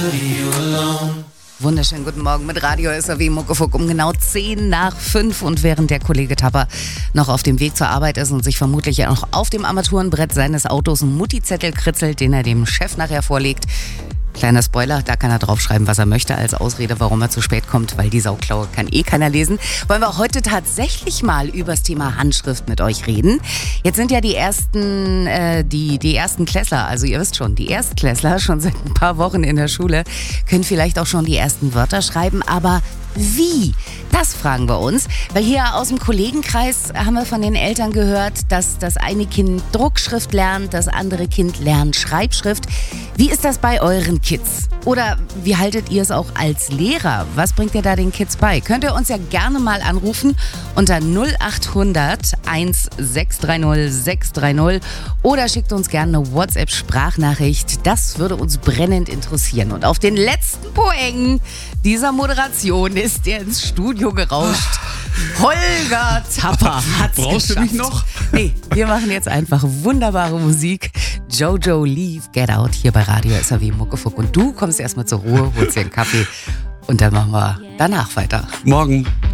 Wunderschönen guten Morgen mit Radio SAW Muckefuck um genau 5:10. Und während der Kollege Tapper noch auf dem Weg zur Arbeit ist und sich vermutlich auch noch auf dem Armaturenbrett seines Autos einen Mutti-Zettel kritzelt, den er dem Chef nachher vorlegt. Kleiner Spoiler, da kann er draufschreiben, was er möchte als Ausrede, warum er zu spät kommt, weil die Sauklaue kann keiner lesen. Wollen wir heute tatsächlich mal über das Thema Handschrift mit euch reden. Jetzt sind ja die ersten Klässler, also ihr wisst schon, die Erstklässler schon seit ein paar Wochen in der Schule, können vielleicht auch schon die ersten Wörter schreiben, aber wie? Das fragen wir uns, weil hier aus dem Kollegenkreis haben wir von den Eltern gehört, dass das eine Kind Druckschrift lernt, das andere Kind lernt Schreibschrift. Wie ist das bei euren Kids? Oder wie haltet ihr es auch als Lehrer? Was bringt ihr da den Kids bei? Könnt ihr uns ja gerne mal anrufen unter 0800 1630 630 oder schickt uns gerne eine WhatsApp-Sprachnachricht. Das würde uns brennend interessieren. Und auf den letzten Poeng dieser Moderation ist er ins Studio gerauscht. Holger Tapper hat's Brauchst geschafft. du mich noch? Nee, wir machen jetzt einfach wunderbare Musik. Jojo Leave, Get Out hier bei Radio SAW Muckefuck. Und du kommst erstmal zur Ruhe, holst dir einen Kaffee und dann machen wir danach weiter. Morgen.